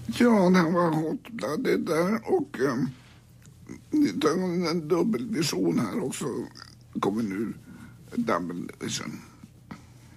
Ja, den var Hot-Blooded där och en dubbelvision här också kommer nu. Double vision.